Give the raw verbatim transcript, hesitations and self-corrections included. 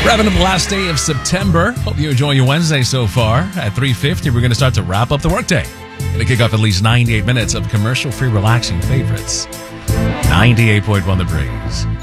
Wrapping up the last day of September. Hope you enjoy your Wednesday so far. At three fifty, we're going to start to wrap up the workday. Going to kick off at least ninety-eight minutes of commercial-free, relaxing favorites. ninety-eight point one The Breeze.